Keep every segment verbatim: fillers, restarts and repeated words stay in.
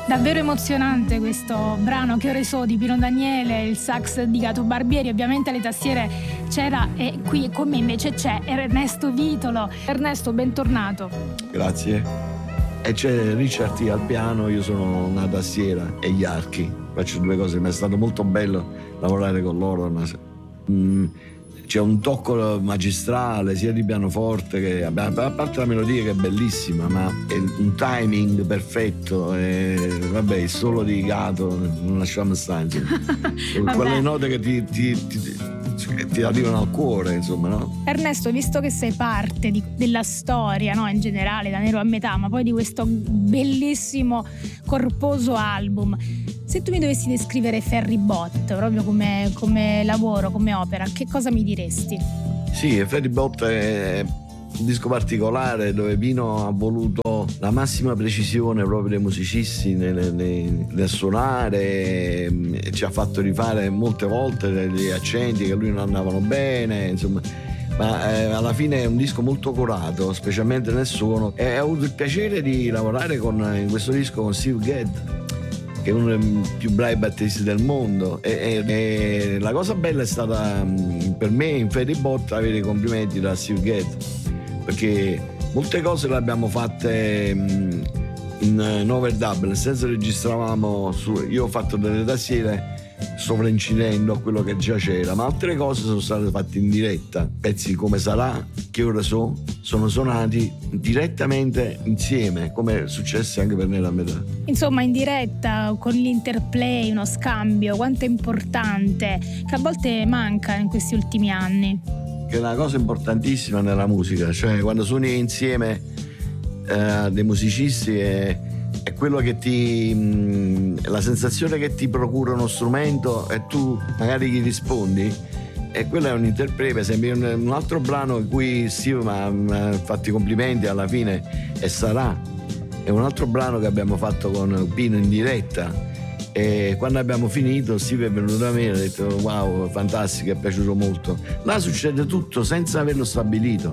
Davvero emozionante questo brano Che ore so di Pino Daniele, il sax di Gato Barbieri, ovviamente le tastiere c'era e qui con me invece c'è Ernesto Vitolo. Ernesto, bentornato. Grazie. E c'è Richard T al piano, io sono una tastiera e gli archi, faccio due cose, ma è stato molto bello lavorare con loro. Mm, c'è un tocco magistrale sia di pianoforte che, a parte la melodia che è bellissima, ma è un timing perfetto e vabbè, il solo di Gato non lasciamo stare, insomma. Quelle note che ti, ti, ti, ti, ti arrivano al cuore, insomma, no? Ernesto, visto che sei parte di, della storia, no, in generale, da Nero a metà, ma poi di questo bellissimo corposo album, se tu mi dovessi descrivere Ferry Bot proprio come, come lavoro, come opera, che cosa mi diresti? Sì, Ferry Bot è un disco particolare dove Pino ha voluto la massima precisione proprio dei musicisti nel, nel, nel suonare, ci ha fatto rifare molte volte degli accenti che a lui non andavano bene, insomma. Ma eh, alla fine è un disco molto curato, specialmente nel suono, e ho avuto il piacere di lavorare con, in questo disco con Steve Gadd, che è uno dei più bravi batteristi del mondo, e, e, e la cosa bella è stata per me in Ferry Bot avere i complimenti da Steve Gadd, perché molte cose le abbiamo fatte in overdub, nel senso registravamo su, io ho fatto delle tastiere sovraincidendo a quello che già c'era, ma altre cose sono state fatte in diretta, pezzi come Sarà, Che ore so, sono suonati direttamente insieme, come è successo anche per Nero a metà. Insomma, in diretta, con l'interplay, uno scambio, quanto è importante, che a volte manca in questi ultimi anni. Che è una cosa importantissima nella musica, cioè quando suoni insieme eh, dei musicisti è, è quello che ti mh, la sensazione che ti procura uno strumento e tu magari gli rispondi, e quello è un interprete. Per esempio un, un altro brano in cui Steve mi ha fatto i complimenti alla fine è Sarà, è un altro brano che abbiamo fatto con Pino in diretta, e quando abbiamo finito Steve è venuto da me e ha detto wow, fantastico, è piaciuto molto. Là succede tutto senza averlo stabilito,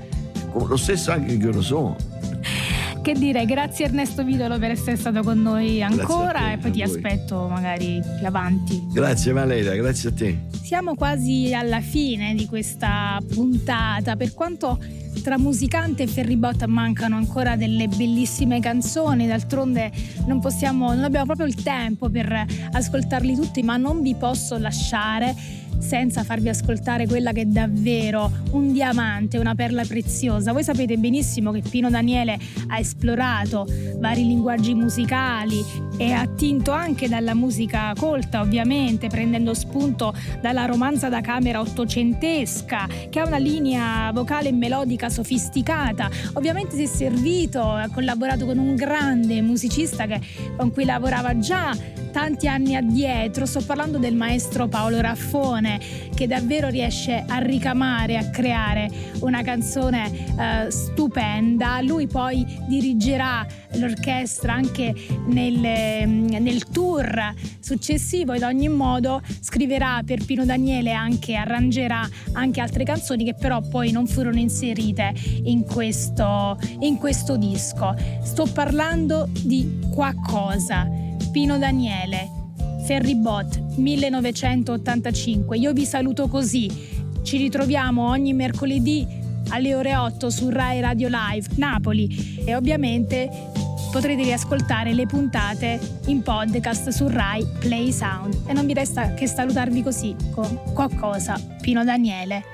lo stesso anche in Che ore so. Che dire, grazie Ernesto Vitolo per essere stato con noi ancora te, e poi ti voi. Aspetto magari più avanti. Grazie Valeria, grazie a te. Siamo quasi alla fine di questa puntata, per quanto tra Musicante e Ferry Bot mancano ancora delle bellissime canzoni, d'altronde non possiamo, non abbiamo proprio il tempo per ascoltarli tutti, ma non vi posso lasciare senza farvi ascoltare quella che è davvero un diamante, una perla preziosa. Voi sapete benissimo che Pino Daniele ha esplorato vari linguaggi musicali e ha attinto anche dalla musica colta, ovviamente, prendendo spunto dalla romanza da camera ottocentesca, che ha una linea vocale e melodica sofisticata. Ovviamente si è servito, ha collaborato con un grande musicista che, con cui lavorava già tanti anni addietro. Sto parlando del maestro Paolo Raffone, che davvero riesce a ricamare, a creare una canzone eh, stupenda. Lui poi dirigerà l'orchestra anche nel, nel tour successivo, ed ad ogni modo scriverà per Pino Daniele, anche arrangerà anche altre canzoni che però poi non furono inserite in questo, in questo disco. Sto parlando di Quaccosa, Pino Daniele, Ferry Bot, millenovecentottantacinque. Io vi saluto così. Ci ritroviamo ogni mercoledì alle ore otto su Rai Radio Live Napoli, e ovviamente potrete riascoltare le puntate in podcast su Rai Play Sound. E non vi resta che salutarvi così con Quaccosa, Pino Daniele.